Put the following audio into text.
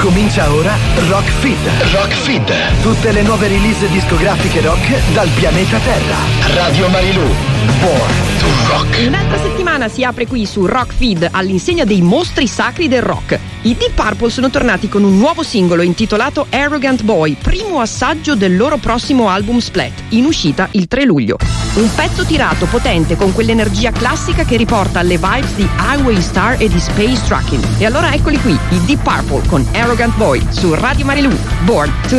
Comincia ora Rock Feed. Rock Feed. Tutte le nuove release discografiche rock dal pianeta Terra. Radio Marilù. Born to Rock. Un'altra settimana si apre qui su Rock Feed all'insegna dei mostri sacri del rock. I Deep Purple sono tornati con un nuovo singolo intitolato Arrogant Boy, primo assaggio del loro prossimo album Splat, in uscita il 3 luglio. Un pezzo tirato, potente, con quell'energia classica che riporta alle vibes di Highway Star e di Space Trucking. E allora eccoli qui, i Deep Purple con Arrogant Boy su Radio Marilù. Born to